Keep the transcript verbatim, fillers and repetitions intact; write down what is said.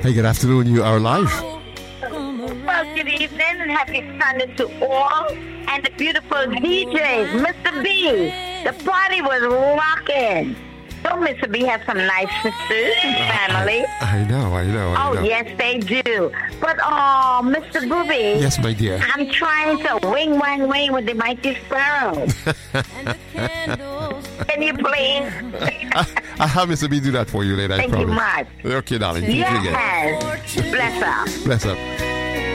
Hey, good afternoon. You are live. Well, good evening and happy Sunday to all. And the beautiful D Js, Mister B. The party was rocking. Don't Mister B have some nice sisters and family? I, I know, I know, I oh, know. yes, they do. But, oh, Mister Booby. Yes, my dear. I'm trying to wing, wang, wing with the mighty sparrow. Can you please? I, I'll have Mister B do that for you later, Thank I promise. you much. Okay, darling. Keep Yes. it again. Bless up. Bless up.